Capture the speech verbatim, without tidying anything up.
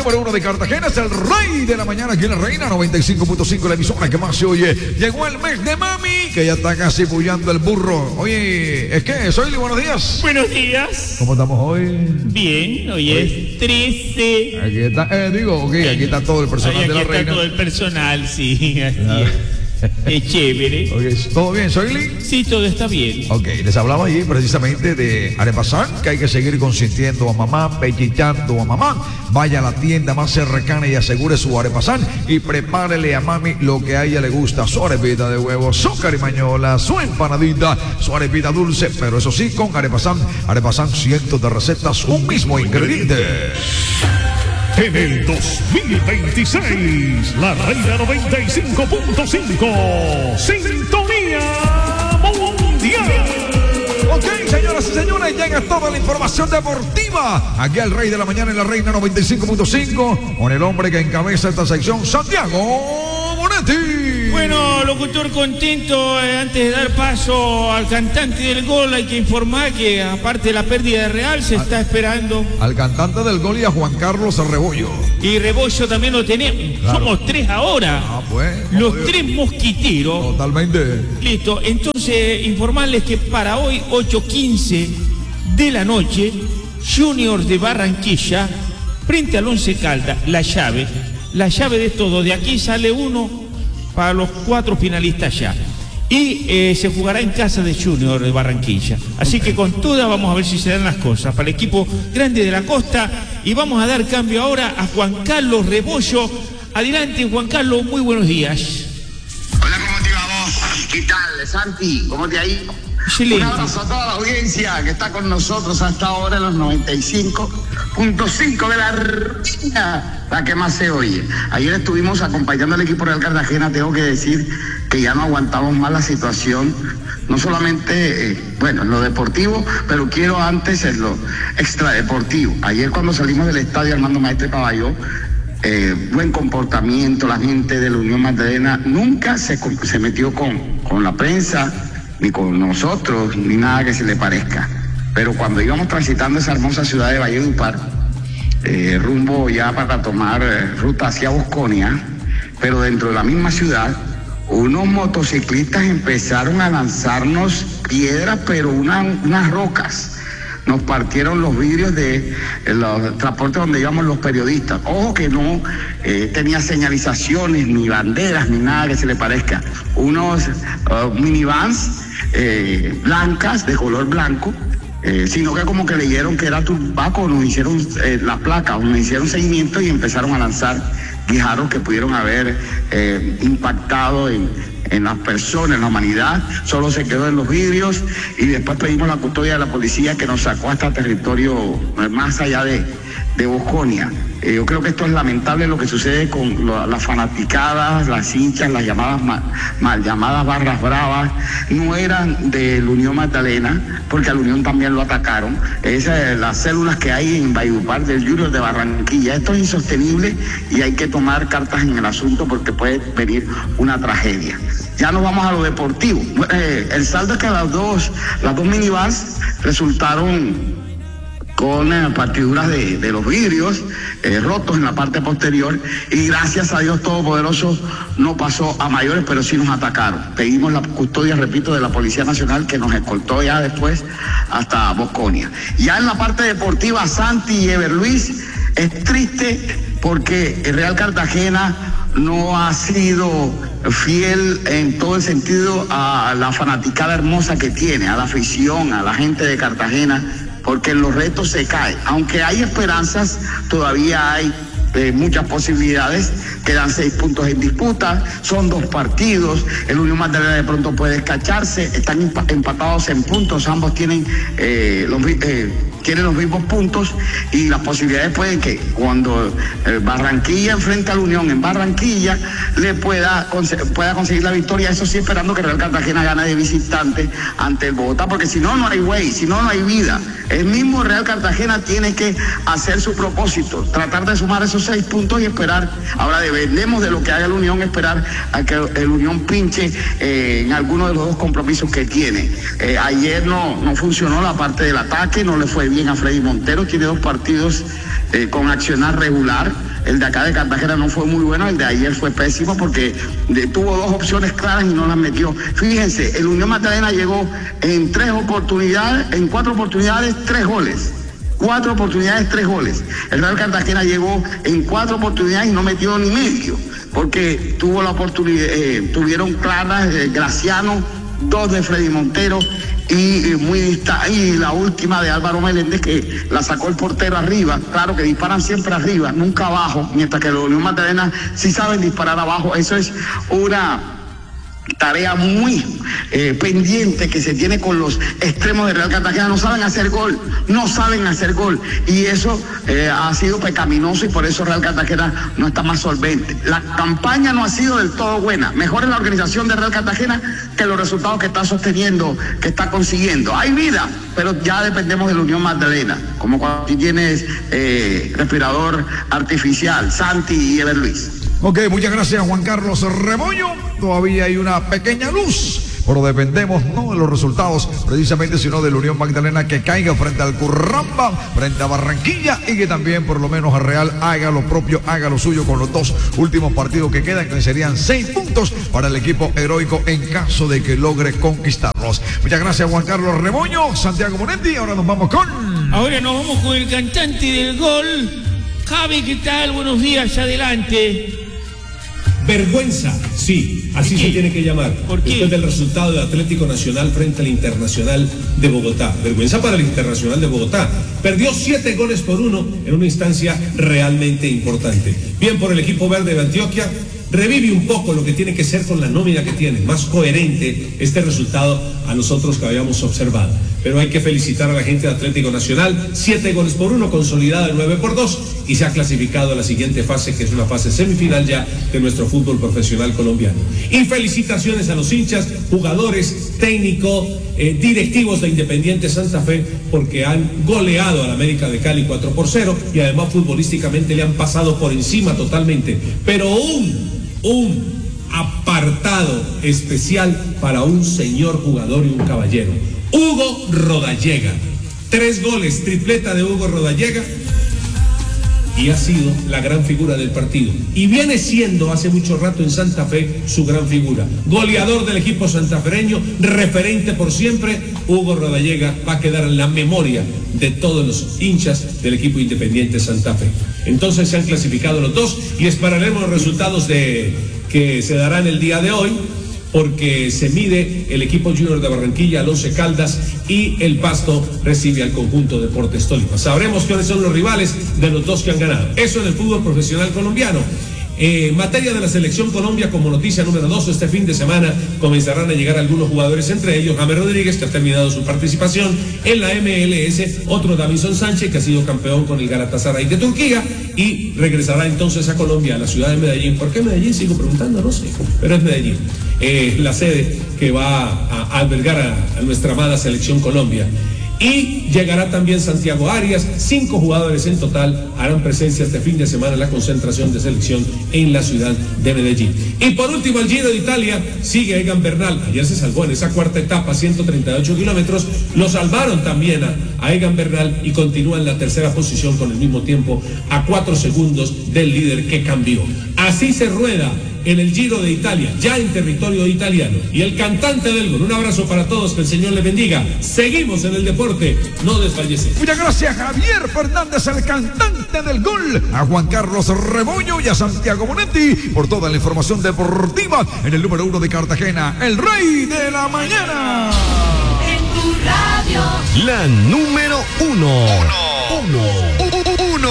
número uno de Cartagena, es el rey de la mañana aquí en la Reina noventa y cinco punto cinco, la emisora que más se oye. Llegó el mes de mami, que ya está casi bullando el burro. Oye, ¿es que? Soyli, buenos días. Buenos días. ¿Cómo estamos hoy? Bien, hoy es trece. Aquí está, eh, digo, ok, aquí está todo el personal Ay, de la aquí está Reina. todo el personal, sí, así Ah. es. Es chévere. Okay, ¿todo bien, Soyli? Sí, todo está bien. Ok, les hablaba allí precisamente de Arepasán, que hay que seguir consintiendo a mamá, pellizcando a mamá. Vaya a la tienda más cercana y asegure su Arepasán y prepárele a mami lo que a ella le gusta: su arepita de huevo, su carimañola, su empanadita, su arepita dulce, pero eso sí, con Arepasán. Arepasán, cientos de recetas, un mismo ingrediente. En el dos mil veintiséis, la Reina noventa y cinco punto cinco, Sintonía Mundial. Ok, señoras y señores, llega toda la información deportiva aquí al Rey de la Mañana en la Reina noventa y cinco punto cinco, con el hombre que encabeza esta sección, Santiago Bonetti. Bueno, locutor contento, eh, antes de dar paso al cantante del gol, hay que informar que aparte de la pérdida de Real, se está esperando. Al cantante del gol y a Juan Carlos Rebollo. Y Rebollo también lo tenemos. Claro. Somos tres ahora. Ah, pues. Los Dios. tres mosquiteros. Totalmente. Listo, entonces informarles que para hoy, ocho quince de la noche, Junior de Barranquilla, frente al Once Caldas, la llave, la llave de todo, de aquí sale uno para los cuatro finalistas ya. Y eh, se jugará en casa de Junior de Barranquilla. Así okay. que con toda vamos a ver si se dan las cosas para el equipo grande de la costa. Y vamos a dar cambio ahora a Juan Carlos Rebollo. Adelante, Juan Carlos, muy buenos días. Hola, ¿cómo te va vos? ¿Qué tal, Santi? ¿Cómo te ha ido? Excelente. Un abrazo a toda la audiencia que está con nosotros hasta ahora en los noventa y cinco punto cinco de la Reina, la que más se oye. Ayer estuvimos acompañando al equipo Real Cartagena. Tengo que decir que ya no aguantamos más la situación, no solamente, eh, bueno, en lo deportivo, pero quiero antes en lo extradeportivo. Ayer cuando salimos del estadio Armando Maestre Paballó, Eh, buen comportamiento, la gente de la Unión Magdalena nunca se, se metió con, con la prensa, ni con nosotros, ni nada que se le parezca. Pero cuando íbamos transitando esa hermosa ciudad de Valledupar, eh, rumbo ya para tomar eh, ruta hacia Bosconia, pero dentro de la misma ciudad, unos motociclistas empezaron a lanzarnos piedras, pero una, unas rocas. Nos partieron los vidrios de los transportes donde íbamos los periodistas. Ojo que no eh, tenía señalizaciones, ni banderas, ni nada que se le parezca. Unos uh, minivans eh, blancas, de color blanco, eh, sino que como que leyeron que era Turbaco, nos hicieron eh, la placa, nos hicieron seguimiento y empezaron a lanzar guijarros que pudieron haber eh, impactado en... en las personas, en la humanidad. Solo se quedó en los vidrios y después pedimos la custodia de la policía que nos sacó hasta territorio más allá de, de Bosconia. Eh, yo creo que esto es lamentable lo que sucede con lo, las fanaticadas, las hinchas, las llamadas mal, mal llamadas barras bravas. No eran de la Unión Magdalena, porque a la Unión también lo atacaron. Esas las células que hay en Valledupar del Junior de Barranquilla. Esto es insostenible y hay que tomar cartas en el asunto porque puede venir una tragedia. Ya nos vamos a lo deportivo. Eh, el saldo es que las dos, las dos minivans resultaron con eh, partiduras de, de los vidrios eh, rotos en la parte posterior, y gracias a Dios Todopoderoso no pasó a mayores, pero sí nos atacaron. Pedimos la custodia, repito, de la Policía Nacional, que nos escoltó ya después hasta Bosconia. Ya en la parte deportiva, Santi y Ever Luis, es triste porque el Real Cartagena no ha sido fiel en todo el sentido a la fanaticada hermosa que tiene, a la afición, a la gente de Cartagena, porque en los retos se cae. Aunque hay esperanzas, todavía hay eh, muchas posibilidades. Quedan seis puntos en disputa, son dos partidos. El Unión Magdalena de pronto puede escacharse, están empatados en puntos, ambos tienen eh, los eh, tienen los mismos puntos, y las posibilidades pueden que cuando eh, Barranquilla enfrenta a la Unión en Barranquilla le pueda, pueda conseguir la victoria, eso sí esperando que Real Cartagena gane de visitante ante el Bogotá, porque si no, no hay güey, si no, no hay vida. El mismo Real Cartagena tiene que hacer su propósito, tratar de sumar esos seis puntos y esperar. Ahora dependemos de lo que haga la Unión, esperar a que el Unión pinche eh, en alguno de los dos compromisos que tiene. Eh, ayer no, no funcionó la parte del ataque, no le fue bien a Freddy Montero, tiene dos partidos eh, con accionar regular. el de acá de Cartagena no fue muy bueno, el de ayer fue pésimo porque de, tuvo dos opciones claras y no las metió. Fíjense, el Unión Magdalena llegó en tres oportunidades, en cuatro oportunidades, tres goles. Cuatro oportunidades, tres goles. El Real Cartagena llegó en cuatro oportunidades y no metió ni medio, porque tuvo la oportunidad, eh, tuvieron claras, eh, Graciano, dos de Freddy Montero y, eh, muy dista y la última de Álvaro Meléndez, que la sacó el portero arriba. Claro que disparan siempre arriba, nunca abajo, mientras que los Unión Magdalena sí saben disparar abajo. Eso es una tarea muy eh, pendiente que se tiene con los extremos de Real Cartagena. No saben hacer gol, no saben hacer gol, y eso eh, ha sido pecaminoso, y por eso Real Cartagena no está más solvente. La campaña no ha sido del todo buena. Mejor es la organización de Real Cartagena que los resultados que está sosteniendo, que está consiguiendo. Hay vida, pero ya dependemos de la Unión Magdalena, como cuando tienes eh, respirador artificial, Santi y Ever Luis. Ok, muchas gracias, Juan Carlos Rebollo. Todavía hay una pequeña luz, pero dependemos no de los resultados precisamente, sino de la Unión Magdalena, que caiga frente al Curramba, frente a Barranquilla, y que también por lo menos el Real haga lo propio, haga lo suyo con los dos últimos partidos que quedan, que serían seis puntos para el equipo heroico en caso de que logre conquistarlos. Muchas gracias, Juan Carlos Rebollo. Santiago Monetti, ahora nos vamos con... Ahora nos vamos con el cantante del gol. Javi, ¿qué tal? Buenos días, adelante. Vergüenza, sí, así se tiene que llamar. ¿Por qué? Después del resultado del Atlético Nacional frente al Internacional de Bogotá. Vergüenza para el Internacional de Bogotá. Perdió siete goles por uno en una instancia realmente importante. Bien por el equipo verde de Antioquia. Revive un poco lo que tiene que ser con la nómina que tiene, más coherente este resultado a nosotros que habíamos observado. Pero hay que felicitar a la gente de Atlético Nacional, siete goles por uno, consolidado en nueve por dos, y se ha clasificado a la siguiente fase, que es una fase semifinal ya de nuestro fútbol profesional colombiano. Y felicitaciones a los hinchas, jugadores, técnicos, eh, directivos de Independiente Santa Fe, porque han goleado al América de Cali cuatro por cero, y además futbolísticamente le han pasado por encima totalmente. Pero un un apartado especial para un señor jugador y un caballero, Hugo Rodallega. Tres goles, tripleta de Hugo Rodallega, y ha sido la gran figura del partido, y viene siendo hace mucho rato en Santa Fe su gran figura, goleador del equipo santafereño, referente por siempre. Hugo Rodallega va a quedar en la memoria de todos los hinchas del equipo Independiente Santa Fe. Entonces se han clasificado los dos, y esperaremos los resultados de, que se darán el día de hoy, porque se mide el equipo Junior de Barranquilla al Once Caldas, y el Pasto recibe al conjunto Deportes Tolima. Sabremos quiénes son los rivales de los dos que han ganado. Eso en el fútbol profesional colombiano. Eh, en materia de la selección Colombia, como noticia número dos, este fin de semana comenzarán a llegar algunos jugadores, entre ellos James Rodríguez, que ha terminado su participación en la M L S, otro Davinson Sánchez, que ha sido campeón con el Galatasaray de Turquía, y regresará entonces a Colombia, a la ciudad de Medellín. ¿Por qué Medellín? Sigo preguntando, no sé, pero es Medellín, eh, la sede que va a, a albergar a, a nuestra amada selección Colombia. Y llegará también Santiago Arias. Cinco jugadores en total harán presencia este fin de semana en la concentración de selección en la ciudad de Medellín. Y por último, el Giro de Italia sigue Egan Bernal. Ayer se salvó en esa cuarta etapa, ciento treinta y ocho kilómetros. Lo salvaron también a, a Egan Bernal, y continúa en la tercera posición con el mismo tiempo, a cuatro segundos del líder que cambió. Así se rueda en el Giro de Italia, ya en territorio italiano. Y el cantante del gol, un abrazo para todos, que el Señor les bendiga. Seguimos en el deporte, no desfallecemos. Muchas gracias, Javier Fernández, el cantante del gol, a Juan Carlos Rebollo y a Santiago Monetti por toda la información deportiva en el número uno de Cartagena, el rey de la mañana. En tu radio, la número uno. Uno. Uno.